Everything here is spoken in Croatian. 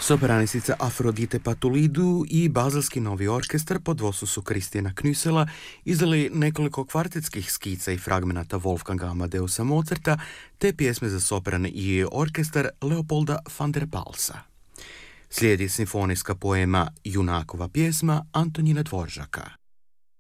Sopranistica Afrodite Patulidu i Bazelski novi orkestar pod vodstvom su Kristijana Knüsela izdali nekoliko kvartetskih skica i fragmenata Wolfganga Amadeusa Mozarta te pjesme za sopran i orkestar Leopolda van der Palsa. Slijedi simfonijska poema Junakova pjesma Antonina Dvoržaka.